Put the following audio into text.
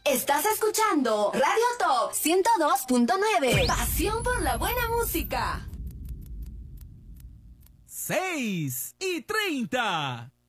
Estás escuchando Radio Top 102.9. Pasión por la buena música. 6:30.